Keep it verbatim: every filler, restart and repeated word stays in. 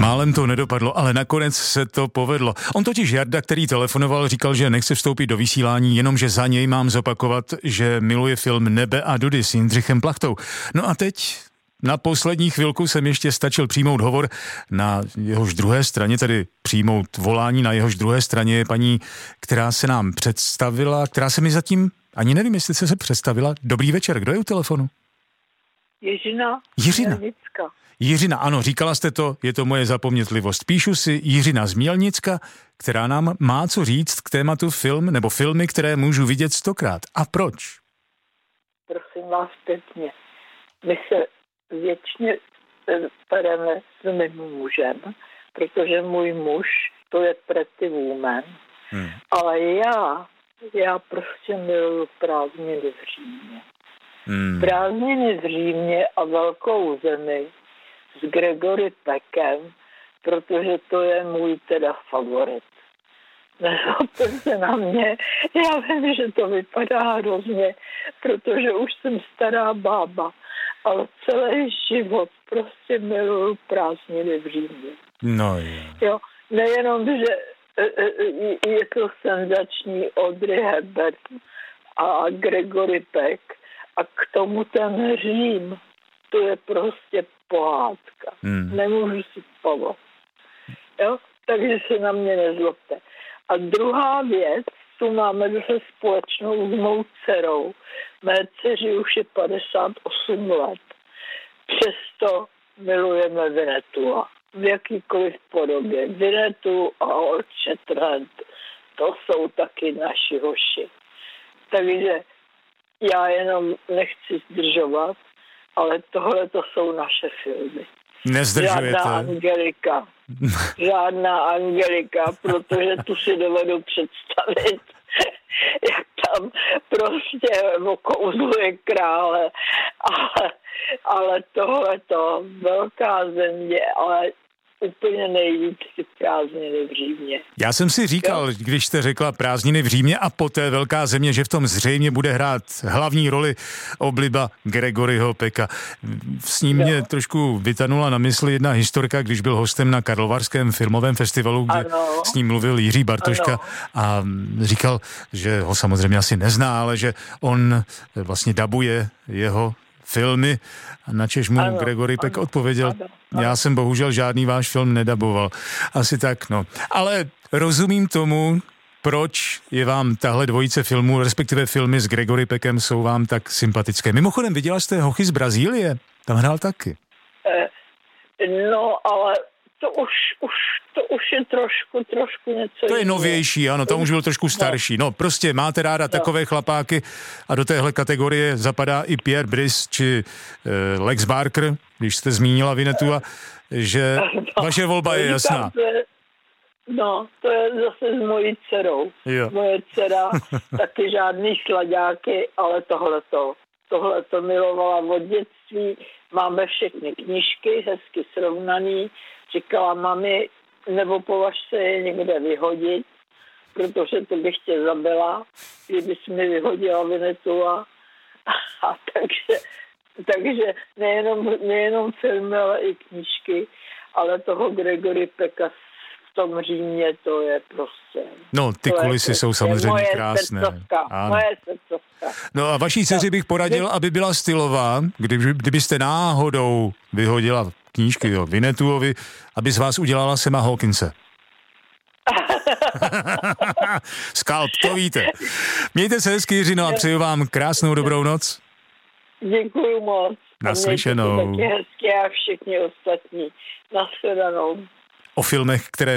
Málem to nedopadlo, ale nakonec se to povedlo. On totiž Jarda, který telefonoval, říkal, že nechce vstoupit do vysílání, jenomže za něj mám zopakovat, že miluje film Nebe a dudy s Jindřichem Plachtou. No a teď na poslední chvilku jsem ještě stačil přijmout hovor na jehož druhé straně, tedy přijmout volání na jehož druhé straně je paní, která se nám představila, která se mi zatím, ani nevím, jestli se se představila. Dobrý večer, kdo je u telefonu? Jiřina. Jiřina. Mělnicka. Jiřina, ano, říkala jste to, je to moje zapomnětlivost. Píšu si Jiřina z Mělnicka, která nám má co říct k tématu film nebo filmy, které můžu vidět stokrát. A proč? Prosím vás pěkně. My se věčně pereme s mým mužem, protože můj muž, to je pretty woman, hmm. ale já, já prostě miluju prázdniny v Římě. Hmm. Prázdniny v Římě a velkou zemi s Gregory Peckem, protože to je můj teda favorit. Nezlobte se na mě, já vím, že to vypadá hrozně, protože už jsem stará bába, ale celý život prostě miluju prázdniny v Římě. No jo. jo. Nejenom, že je to senzační Audrey Hepburn a Gregory Peck, a k tomu ten Řím, to je prostě pohádka. Hmm. Nemůžu si pomoct. Jo? Takže se na mě nezlobte. A druhá věc, tu máme zase společnou s mou dcerou. Mé dceři už je padesát osm let. Přesto milujeme Vinetua. V jakýkoliv podobě. Vinetu a Old Shatterhand, to jsou taky naši hoši. Takže já jenom nechci zdržovat, ale tohle to jsou naše filmy. Nezdržujete. Žádná Angelika. Žádná Angelika, protože tu si dovedu představit, jak tam prostě okouzluje krále. Ale, ale tohle to velká země, ale úplně nejvíc ty prázdniny v Římě. Já jsem si říkal, jo? Když jste řekla prázdniny v Římě a poté velká země, že v tom zřejmě bude hrát hlavní roli obliba Gregoryho Pecka. S ním jo. mě trošku vytanula na mysli jedna historka, když byl hostem na Karlovarském filmovém festivalu, kde ano. s ním mluvil Jiří Bartoška ano. a říkal, že ho samozřejmě asi nezná, ale že on vlastně dabuje jeho filmy, načež mu ano, Gregory Peck ano, odpověděl, ano, ano. já jsem bohužel žádný váš film nedaboval. Asi tak, no. Ale rozumím tomu, proč je vám tahle dvojice filmů, respektive filmy s Gregory Peckem jsou vám tak sympatické. Mimochodem, viděla jste Hochy z Brazílie? Tam hrál taky. Eh, no, ale to už, už, to už je trošku, trošku něco. To je novější, ano, tam už byl trošku starší. No, prostě máte ráda no. takové chlapáky a do téhle kategorie zapadá i Pierre Brice či eh, Lex Barker, když jste zmínila Vinetua, že no, vaše volba je jasná. Se, no, to je zase s mojí dcerou. Jo. Moje dcera taky žádný slaďáky, ale tohleto, tohleto milovala od dětství. Máme všechny knížky, hezky srovnaný. Říkala mami, nebo považ se je někde vyhodit, protože to bych tě zabila, kdybys mi vyhodila Vinetua. A takže, takže nejenom, nejenom filmy, ale i knížky, ale toho Gregory Pecka v tom Římě, to je prostě... No, ty kulisy prostě jsou samozřejmě moje krásné. Srdcovka, moje srdcovka. No a vaší dceři bych poradil, aby byla stylová, kdyby, kdybyste náhodou vyhodila knížky o Vinetuovi, aby z vás udělala Sama Hawkinse. Skalp, to víte. Mějte se hezky, Jiřino, a přeju vám krásnou dobrou noc. Děkuju moc. Naslyšenou. Taky hezky a všichni ostatní. Nashledanou. O filmech, které